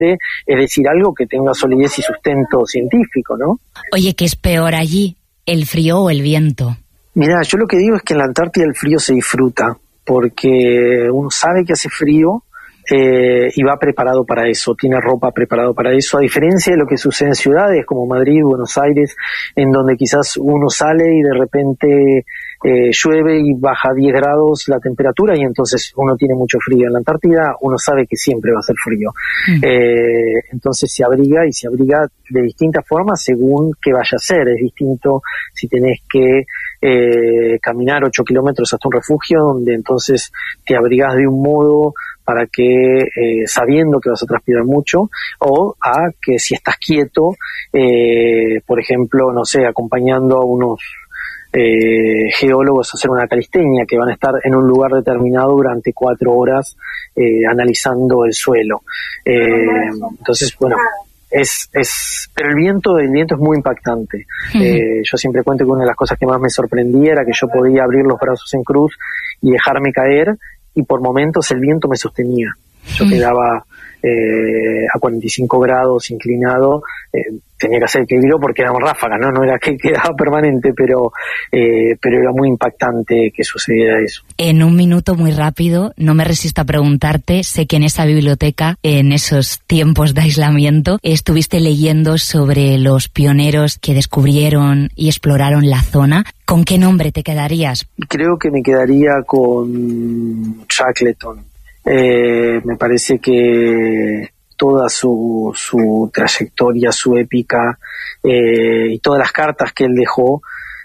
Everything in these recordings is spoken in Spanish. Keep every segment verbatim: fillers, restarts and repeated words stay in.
es decir, algo que tenga solidez y sustento científico, ¿no? Oye, ¿qué es peor allí, el frío o el viento? Mirá, yo lo que digo es que en la Antártida el frío se disfruta, porque uno sabe que hace frío eh, y va preparado para eso, tiene ropa preparado para eso, a diferencia de lo que sucede en ciudades como Madrid, Buenos Aires, en donde quizás uno sale y de repente eh, llueve y baja diez grados la temperatura y entonces uno tiene mucho frío. En la Antártida uno sabe que siempre va a hacer frío, mm. eh, entonces se abriga y se abriga de distintas formas según qué vaya a ser. Es distinto si tenés que eh, caminar ocho kilómetros hasta un refugio, donde entonces te abrigás de un modo para que, eh, sabiendo que vas a transpirar mucho, o a que si estás quieto, eh, por ejemplo, no sé, acompañando a unos eh, geólogos a hacer una calistenia, que van a estar en un lugar determinado durante cuatro horas eh, analizando el suelo. Eh, entonces, bueno, es, es, pero el viento, el viento es muy impactante. Uh-huh. Eh, yo siempre cuento que una de las cosas que más me sorprendía era que yo podía abrir los brazos en cruz y dejarme caer, y por momentos el viento me sostenía. Yo quedaba eh, a cuarenta y cinco grados inclinado, eh, tenía que hacer equilibrio porque eran ráfagas, ¿no? No era que quedaba permanente, pero eh, pero era muy impactante que sucediera eso. En un minuto muy rápido, no me resisto a preguntarte, sé que en esa biblioteca, en esos tiempos de aislamiento, estuviste leyendo sobre los pioneros que descubrieron y exploraron la zona. ¿Con qué nombre te quedarías? Creo que me quedaría con Shackleton. Eh, me parece que toda su, su trayectoria, su épica, eh, y todas las cartas que él dejó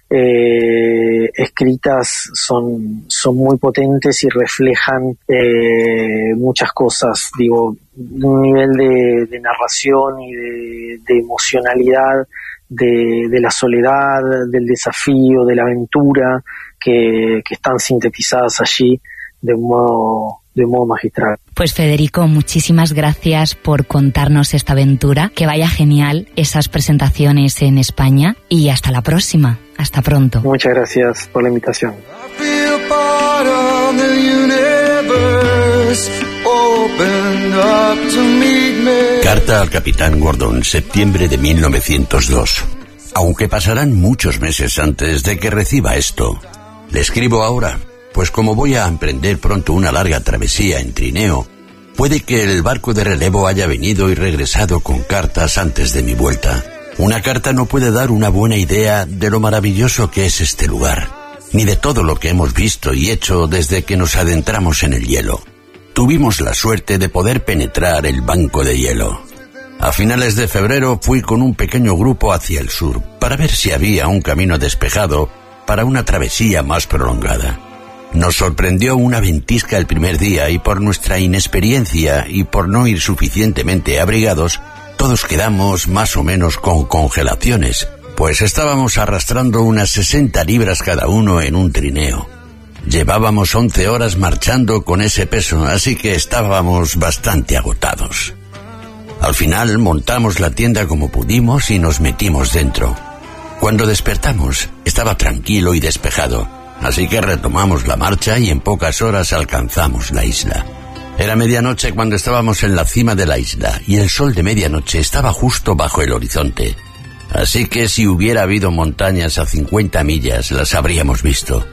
eh, escritas son, son muy potentes y reflejan eh, muchas cosas. Digo, un nivel de, de narración y de, de emocionalidad, de, de la soledad, del desafío, de la aventura, que, que están sintetizadas allí de un modo de un modo magistral. Pues Federico, muchísimas gracias por contarnos esta aventura, que vaya genial esas presentaciones en España y hasta la próxima, hasta pronto. Muchas gracias por la invitación. Carta al Capitán Gordon, septiembre de mil novecientos dos. Aunque pasarán muchos meses antes de que reciba esto, le escribo ahora. Pues como voy a emprender pronto una larga travesía en trineo, puede que el barco de relevo haya venido y regresado con cartas antes de mi vuelta. Una carta no puede dar una buena idea de lo maravilloso que es este lugar, ni de todo lo que hemos visto y hecho desde que nos adentramos en el hielo. Tuvimos la suerte de poder penetrar el banco de hielo. A finales de febrero fui con un pequeño grupo hacia el sur, para ver si había un camino despejado para una travesía más prolongada. Nos sorprendió una ventisca el primer día y por nuestra inexperiencia y por no ir suficientemente abrigados, todos quedamos más o menos con congelaciones, pues estábamos arrastrando unas sesenta libras cada uno en un trineo. Llevábamos once horas marchando con ese peso, así que estábamos bastante agotados. Al final montamos la tienda como pudimos y nos metimos dentro. Cuando despertamos, estaba tranquilo y despejado. Así que retomamos la marcha y en pocas horas alcanzamos la isla. Era medianoche cuando estábamos en la cima de la isla y el sol de medianoche estaba justo bajo el horizonte. Así que si hubiera habido montañas a cincuenta millas, las habríamos visto.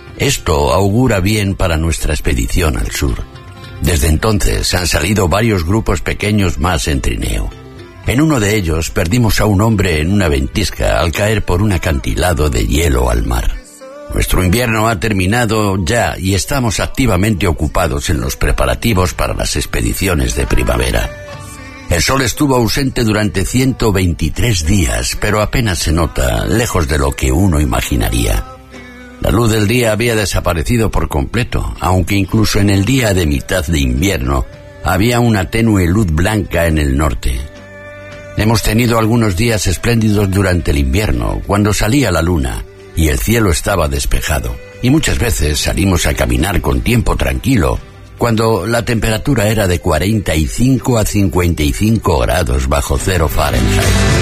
Esto augura bien para nuestra expedición al sur. Desde entonces han salido varios grupos pequeños más en trineo. En uno de ellos perdimos a un hombre en una ventisca al caer por un acantilado de hielo al mar. Nuestro invierno ha terminado ya y estamos activamente ocupados en los preparativos para las expediciones de primavera. El sol estuvo ausente durante ciento veintitrés días, pero apenas se nota, lejos de lo que uno imaginaría. La luz del día había desaparecido por completo, aunque incluso en el día de mitad de invierno había una tenue luz blanca en el norte. Hemos tenido algunos días espléndidos durante el invierno, cuando salía la luna y el cielo estaba despejado, y muchas veces salimos a caminar con tiempo tranquilo, cuando la temperatura era de cuarenta y cinco a cincuenta y cinco grados bajo cero Fahrenheit.